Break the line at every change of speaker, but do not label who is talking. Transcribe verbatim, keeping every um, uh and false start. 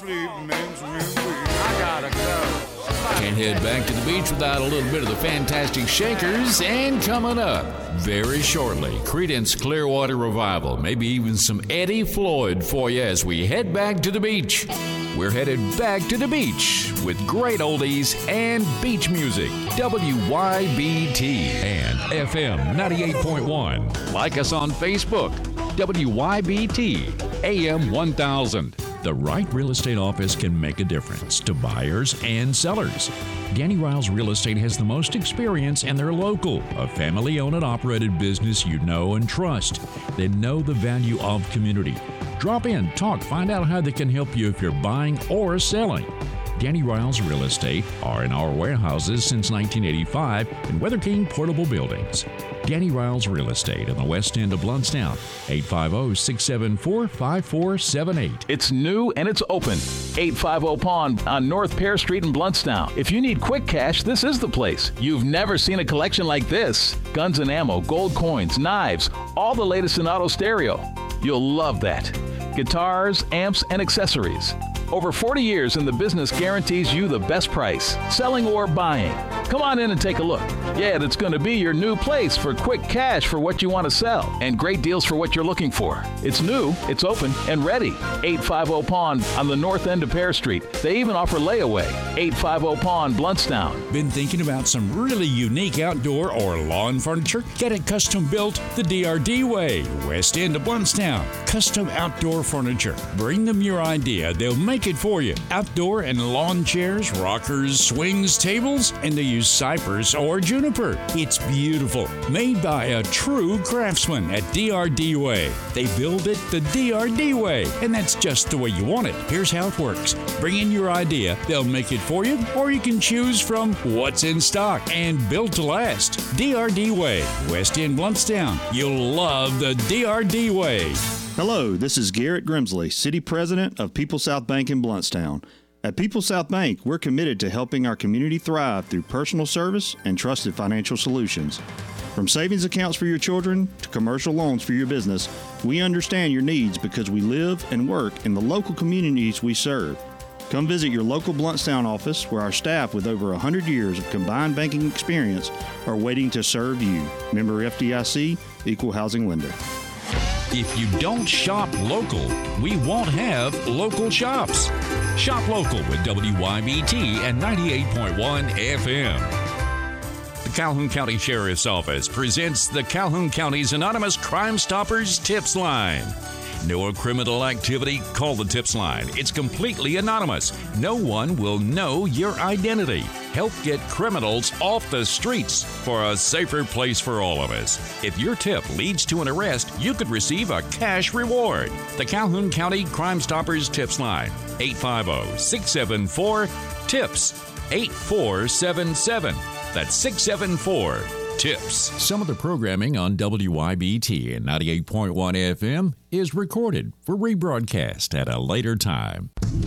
makes me weak. I gotta go.
Can't head back to the beach without a little bit of the Fantastic Shakers. And coming up very shortly, Creedence Clearwater Revival, maybe even some Eddie Floyd for you as we head back to the beach. We're headed back to the beach with great oldies and beach music. W Y B T and F M ninety-eight point one. Like us on Facebook. W Y B T A M one thousand. The right real estate office can make a difference to buyers and sellers. Danny Riles Real Estate has the most experience, and they're local, a family-owned and operated business you know and trust. They know the value of community. Drop in, talk, find out how they can help you if you're buying or selling. Danny Riles Real Estate are in our warehouses since nineteen eighty-five in Weather King Portable Buildings. Danny Riles Real Estate in the west end of Bluntstown, eight five zero, six seven four, five four seven eight.
It's new and it's open. eight fifty Pond on North Pear Street in Bluntstown. If you need quick cash, this is the place. You've never seen a collection like this. Guns and ammo, gold coins, knives, all the latest in auto stereo. You'll love that. Guitars, amps, and accessories. Over forty years in the business guarantees you the best price, selling or buying. Come on in and take a look. Yeah, it's going to be your new place for quick cash for what you want to sell and great deals for what you're looking for. It's new, it's open, and ready. eight fifty Pond on the north end of Pear Street. They even offer layaway. eight fifty Pond, Bluntstown.
Been thinking about some really unique outdoor or lawn furniture? Get it custom built the D R D way. West end of Bluntstown. Custom outdoor furniture. Bring them your idea. They'll make it for you. Outdoor and lawn chairs, rockers, swings, tables, and they use cypress or juniper. It's beautiful. Made by a true craftsman at D R D Way. They build it the D R D way, and that's just the way you want it. Here's how it works. Bring in your idea. They'll make it for you, or you can choose from what's in stock and built to last. D R D Way, West End Bluntstown. You'll love the D R D Way.
Hello, this is Garrett Grimsley, City President of People South Bank in Bluntstown. At People South Bank, we're committed to helping our community thrive through personal service and trusted financial solutions. From savings accounts for your children to commercial loans for your business, we understand your needs because we live and work in the local communities we serve. Come visit your local Bluntstown office where our staff with over one hundred years of combined banking experience are waiting to serve you. Member F D I C, Equal Housing Lender.
If you don't shop local, we won't have local shops. Shop local with W Y B T and ninety-eight point one F M. The Calhoun County Sheriff's Office presents the Calhoun County's Anonymous Crime Stoppers Tips Line. Know a criminal activity? Call the Tips Line. It's completely anonymous. No one will know your identity. Help get criminals off the streets for a safer place for all of us. If your tip leads to an arrest, you could receive a cash reward. The Calhoun County Crime Stoppers Tips Line, eight five zero, six seven four, TIPS, eight four seven seven. That's six seven four, TIPS. Some of the programming on W Y B T and ninety-eight point one F M is recorded for rebroadcast at a later time.